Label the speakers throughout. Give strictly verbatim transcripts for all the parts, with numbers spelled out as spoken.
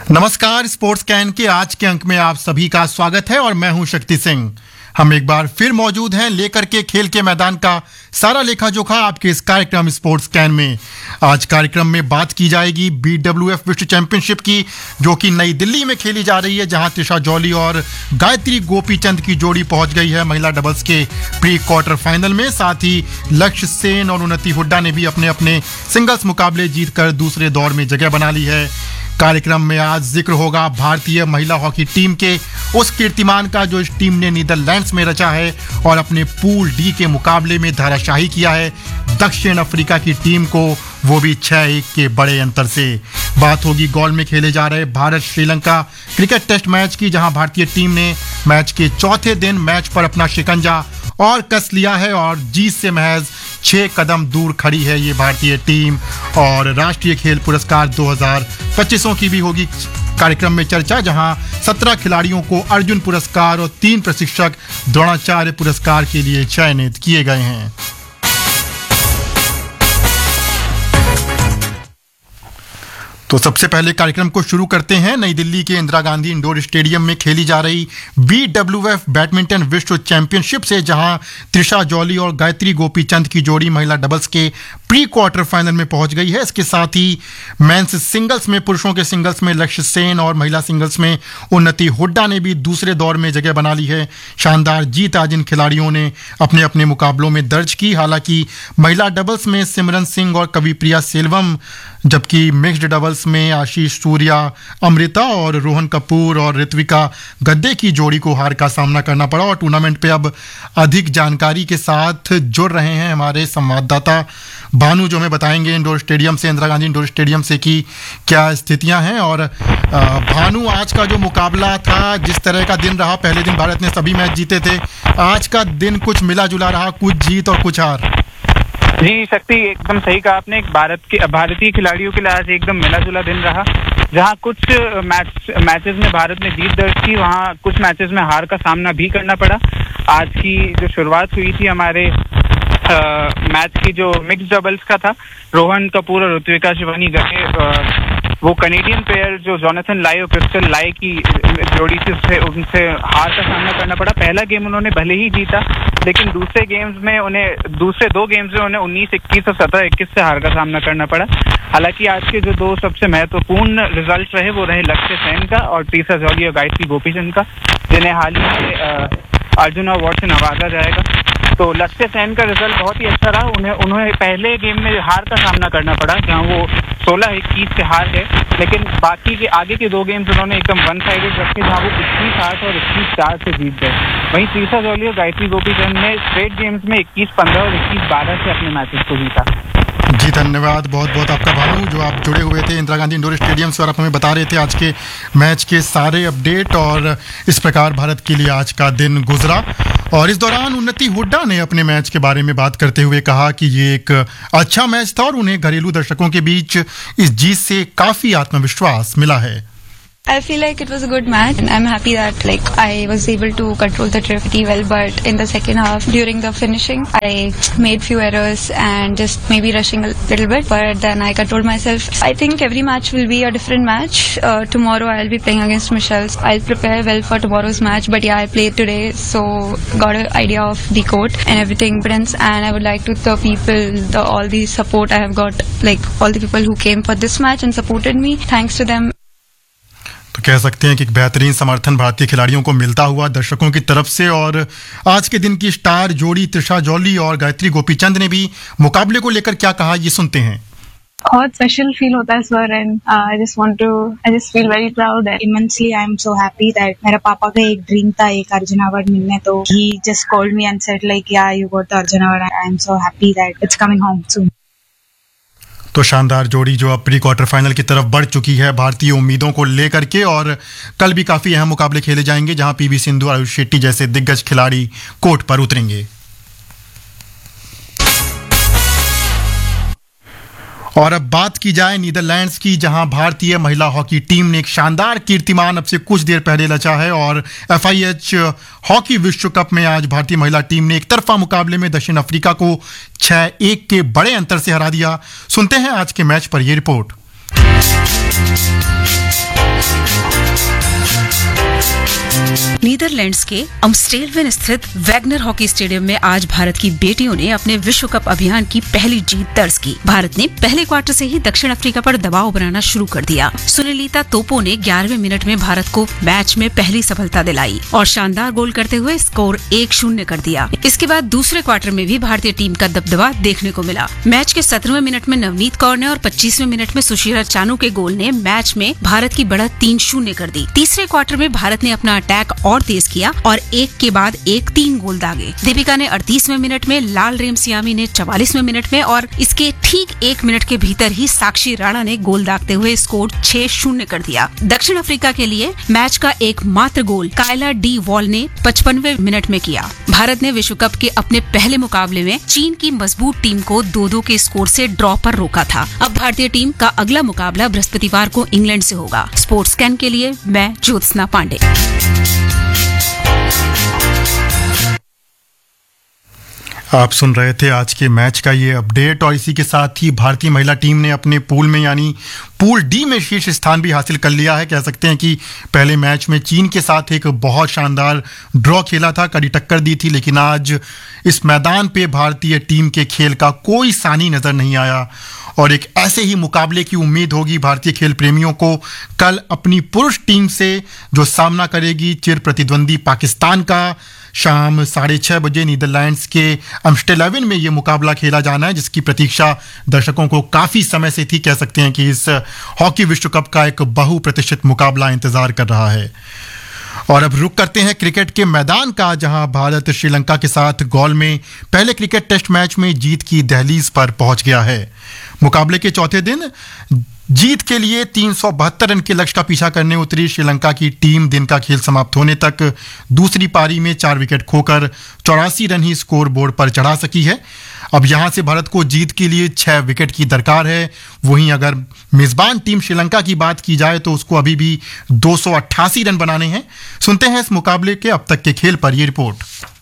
Speaker 1: नमस्कार, sports can के आज के अंक में आप सभी का स्वागत है और मैं हूं शक्ति सिंह। हम एक बार फिर मौजूद हैं लेकर के खेल के मैदान का सारा लेखा जोखा आपके इस कार्यक्रम स्पोर्ट्स कैन में। आज कार्यक्रम में बात की जाएगी बी डब्ल्यू एफ विश्व चैंपियनशिप की, जो कि नई दिल्ली में खेली जा रही है, जहां त्रिशा जॉली और गायत्री गोपीचंद की जोड़ी पहुंच गई है महिला डबल्स के प्री क्वार्टर फाइनल में। साथ ही लक्ष्य सेन और उन्नति हुड्डा ने भी अपने अपने सिंगल्स मुकाबले जीतकर दूसरे दौर में जगह बना ली है। कार्यक्रम में आज जिक्र होगा भारतीय महिला हॉकी टीम के उस कीर्तिमान का जो इस टीम ने नीदरलैंड्स में रचा है और अपने पूल डी के मुकाबले में धराशायी किया है दक्षिण अफ्रीका की टीम को, वो भी छह एक के बड़े अंतर से। बात होगी गॉल में खेले जा रहे Bharat Sri Lanka cricket test match की, जहां भारतीय टीम ने मैच के चौथे दिन मैच पर अपना शिकंजा और कस लिया है और जीत से महज छह कदम दूर खड़ी है ये भारतीय टीम। और राष्ट्रीय खेल पुरस्कार दो हज़ार पच्चीस की भी होगी कार्यक्रम में चर्चा, जहां सत्रह खिलाड़ियों को अर्जुन पुरस्कार और तीन प्रशिक्षक द्रोणाचार्य पुरस्कार के लिए चयनित किए गए हैं। तो सबसे पहले कार्यक्रम को शुरू करते हैं नई दिल्ली के इंदिरा गांधी इंडोर स्टेडियम में खेली जा रही बी डब्ल्यू एफ बैडमिंटन विश्व चैंपियनशिप से, जहां त्रिशा जॉली और गायत्री गोपीचंद की जोड़ी महिला डबल्स के प्री क्वार्टर फाइनल में पहुंच गई है। इसके साथ ही मेंस सिंगल्स में, पुरुषों के सिंगल्स में लक्ष्य सेन और महिला सिंगल्स में उन्नति हुड्डा ने भी दूसरे दौर में जगह बना ली है। शानदार जीत आज इन खिलाड़ियों ने अपने अपने मुकाबलों में दर्ज की। हालांकि महिला डबल्स में सिमरन सिंह और कविप्रिया सेल्वम, जबकि मिक्स्ड डबल्स में आशीष सूर्या, अमृता और रोहन कपूर और ऋत्विका गद्दे की जोड़ी को हार का सामना करना पड़ा। और टूर्नामेंट पे अब अधिक जानकारी के साथ जुड़ रहे हैं हमारे संवाददाता भानु, जो हमें बताएंगे इंडोर स्टेडियम से, इंदिरा गांधी इंडोर स्टेडियम से कि क्या स्थितियां हैं। और भानु, आज का जो मुकाबला था, जिस तरह का दिन रहा, पहले दिन भारत ने सभी मैच जीते थे, आज का दिन कुछ मिला जुला रहा, कुछ जीत और कुछ हार।
Speaker 2: जी शक्ति, एकदम सही कहा आपने। भारत के भारतीय खिलाड़ियों के लिए आज एकदम मिला जुला दिन रहा, जहां कुछ मैच मैचेस में भारत ने जीत दर्ज की, वहां कुछ मैचेस में हार का सामना भी करना पड़ा। आज की जो शुरुआत हुई थी हमारे आ, मैच की, जो मिक्स डबल्स का था, रोहन कपूर और ऋत्विका शिवानी गए, वो कनेडियन प्लेयर जो जोनाथन लाई और क्रिस्टल लाई की जोड़ी थी, उससे उनसे हार का सामना करना पड़ा। पहला गेम उन्होंने भले ही जीता, लेकिन दूसरे गेम्स में उन्हें दूसरे दो गेम्स में उन्हें उन्नीस इक्कीस और सत्रह इक्कीस से हार का सामना करना पड़ा। हालांकि आज के जो दो सबसे महत्वपूर्ण रिजल्ट रहे, वो रहे लक्ष्य सेन का और त्रिशा जॉली और गायत्री गोपीचंद का, जिन्हें हाल ही में अर्जुन अवार्ड से नवाजा जाएगा। तो लक्ष्य सेन का रिजल्ट बहुत ही अच्छा रहा। उन्हें उन्हें पहले गेम में हार का सामना करना पड़ा, जहां वो सोलह इक्कीस से हार गए, लेकिन बाकी के आगे के दो गेम्स उन्होंने एकदम वन साइडेड रखे, जहां वो इक्कीस आठ और इक्कीस चार से जीत गए। वहीं त्रिशा जॉली और गायत्री गोपीचंद ने स्ट्रेट गेम्स में इक्कीस पंद्रह और इक्कीस बारह से अपने मैचेस को जीता।
Speaker 1: जी धन्यवाद, बहुत बहुत आपका भानु, जो आप जुड़े हुए थे इंदिरा गांधी इंडोर स्टेडियम से और आप हमें बता रहे थे आज के मैच के सारे अपडेट। और इस प्रकार भारत के लिए आज का दिन गुजरा। और इस दौरान उन्नति हुड्डा ने अपने मैच के बारे में बात करते हुए कहा कि ये एक अच्छा मैच था और उन्हें घरेलू दर्शकों के बीच इस जीत से काफी आत्मविश्वास मिला है।
Speaker 3: I feel like it was a good match and I'm happy that like I was able to control the trifty well, but in the second half during the finishing I made few errors and just maybe rushing a little bit, but then I controlled myself. I think every match will be a different match. Uh, tomorrow I'll be playing against Michelle's. I'll prepare well for tomorrow's match, but yeah, I played today, so got an idea of the court and everything. And I would like to the people, the all the support I have got, like all the people who came for this match and supported me. Thanks to them.
Speaker 1: तो कह सकते हैं कि एक बेहतरीन समर्थन भारतीय खिलाड़ियों को मिलता हुआ दर्शकों की तरफ से। और आज के दिन की स्टार जोड़ी त्रिशा जॉली और गायत्री गोपीचंद ने भी मुकाबले को लेकर क्या कहा, ये सुनते हैं।
Speaker 4: बहुत स्पेशल फील होता है sir, and I just want to I just feel very proud and immensely I am so happy that मेरा पापा का एक ड्रीम था एक अर्जुन अवार्ड मिलने, तो ही just called me and said like या you got the Arjun award. I am so happy that it's coming home soon.
Speaker 1: तो शानदार जोड़ी जो अब प्री क्वार्टर फाइनल की तरफ बढ़ चुकी है भारतीय उम्मीदों को लेकर के। और कल भी काफी अहम मुकाबले खेले जाएंगे, जहां पीवी सिंधु, आयुष शेट्टी जैसे दिग्गज खिलाड़ी कोर्ट पर उतरेंगे। और अब बात की जाए नीदरलैंड्स की, जहां भारतीय महिला हॉकी टीम ने एक शानदार कीर्तिमान अब से कुछ देर पहले रचा है। और एफ आई एच हॉकी विश्व कप में आज भारतीय महिला टीम ने एक तरफा मुकाबले में दक्षिण अफ्रीका को छह एक के बड़े अंतर से हरा दिया। सुनते हैं आज के मैच पर ये रिपोर्ट।
Speaker 5: नीदरलैंड्स के अम्स्टेलवेन स्थित वैगनर हॉकी स्टेडियम में आज भारत की बेटियों ने अपने विश्व कप अभियान की पहली जीत दर्ज की। भारत ने पहले क्वार्टर से ही दक्षिण अफ्रीका पर दबाव बनाना शुरू कर दिया। सुनीलिता तोपो ने ग्यारहवें मिनट में भारत को मैच में पहली सफलता दिलाई और शानदार गोल करते हुए स्कोर एक शून्य कर दिया। इसके बाद दूसरे क्वार्टर में भी भारतीय टीम का दबदबा देखने को मिला। मैच के सत्रहवें मिनट में नवनीत कौर ने और पच्चीसवें मिनट में सुशीला चानू के गोल ने मैच में भारत की बढ़त तीन शून्य कर दी। तीसरे क्वार्टर में भारत ने अपना अटैक और तेज किया और एक के बाद एक तीन गोल दागे। दीपिका ने अड़तीसवें मिनट में, लाल रेमसियामी ने चवालीसवें मिनट में और इसके ठीक एक मिनट के भीतर ही साक्षी राणा ने गोल दागते हुए स्कोर छह शून्य कर दिया। दक्षिण अफ्रीका के लिए मैच का एकमात्र गोल कायला डी वॉल ने पचपनवें मिनट में किया। भारत ने विश्व कप के अपने पहले मुकाबले में चीन की मजबूत टीम को दो दो के स्कोर से ड्रॉ पर रोका था। अब भारतीय टीम का अगला मुकाबला बृहस्पतिवार को इंग्लैंड से होगा। स्पोर्ट्स स्कैन के लिए मैं ज्योत्सना पांडे।
Speaker 1: आप सुन रहे थे आज के मैच का ये अपडेट और इसी के साथ ही भारतीय महिला टीम ने अपने पूल में यानी पूल डी में शीर्ष स्थान भी हासिल कर लिया है। कह सकते हैं कि पहले मैच में चीन के साथ एक बहुत शानदार ड्रॉ खेला था, कड़ी टक्कर दी थी, लेकिन आज इस मैदान पे भारतीय टीम के खेल का कोई सानी नजर नहीं आया और एक ऐसे ही मुकाबले की उम्मीद होगी भारतीय खेल प्रेमियों को कल अपनी पुरुष टीम से, जो सामना करेगी चिर प्रतिद्वंदी पाकिस्तान का। शाम साढ़े छः बजे नीदरलैंड्स के अम्स्टेलवेन में ये मुकाबला खेला जाना है, जिसकी प्रतीक्षा दर्शकों को काफ़ी समय से थी। कह सकते हैं कि इस हॉकी विश्व कप का एक बहुप्रतीक्षित मुकाबला इंतजार कर रहा है। और अब रुक करते हैं क्रिकेट के मैदान का, जहां भारत श्रीलंका के साथ गॉल में पहले क्रिकेट टेस्ट मैच में जीत की दहलीज पर पहुंच गया है। मुकाबले के चौथे दिन जीत के लिए तीन सौ बहत्तर रन के लक्ष्य का पीछा करने उतरी श्रीलंका की टीम दिन का खेल समाप्त होने तक दूसरी पारी में चार विकेट खोकर चौरासी रन ही स्कोर बोर्ड पर चढ़ा सकी है। अब यहां से भारत को जीत के लिए छह विकेट की दरकार है। वहीं अगर मेजबान टीम श्रीलंका की बात की जाए तो उसको अभी भी दो सौ अट्ठासी रन बनाने हैं। सुनते हैं इस मुकाबले के अब तक के खेल पर ये रिपोर्ट।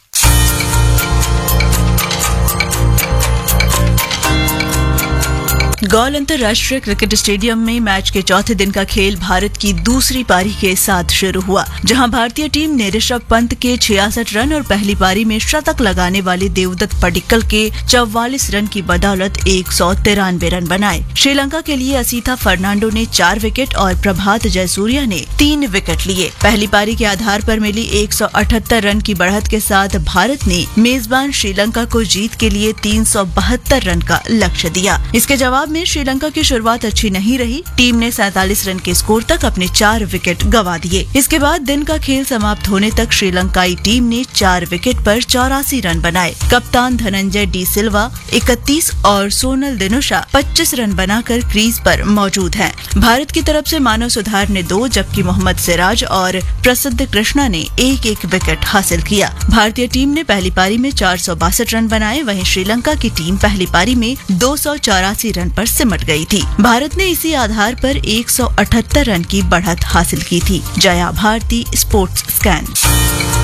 Speaker 6: गॉल अंतर्राष्ट्रीय क्रिकेट स्टेडियम में मैच के चौथे दिन का खेल भारत की दूसरी पारी के साथ शुरू हुआ, जहां भारतीय टीम ने ऋषभ पंत के छियासठ रन और पहली पारी में शतक लगाने वाले देवदत्त पडिक्कल के चौवालीस रन की बदौलत एक सौ तिरानवे रन बनाए। श्रीलंका के लिए असीथा फर्नांडो ने चार विकेट और प्रभात जयसूर्या ने तीन विकेट लिए। पहली पारी के आधार पर मिली एक सौ अठहत्तर रन की बढ़त के साथ भारत ने मेजबान श्रीलंका को जीत के लिए तीन सौ बहत्तर रन का लक्ष्य दिया। इसके जवाब में श्रीलंका की शुरुआत अच्छी नहीं रही। टीम ने सैंतालीस रन के स्कोर तक अपने चार विकेट गंवा दिए। इसके बाद दिन का खेल समाप्त होने तक श्रीलंकाई टीम ने चार विकेट पर चौरासी रन बनाए। कप्तान धनंजय डी सिल्वा इकतीस और सोनल दिनुशा पच्चीस रन बनाकर क्रीज पर मौजूद हैं। भारत की तरफ से मानव सुधार ने दो, जबकि मोहम्मद सिराज और प्रसिद्ध कृष्णा ने एक एक विकेट हासिल किया। भारतीय टीम ने पहली पारी में चार सौ बासठ रन बनाए, वहीं श्रीलंका की टीम पहली पारी में दो सौ चौरासी रन पर सिमट गई थी। भारत ने इसी आधार पर एक सौ अठहत्तर रन की बढ़त हासिल की थी। Jaya Bharti, sports scan.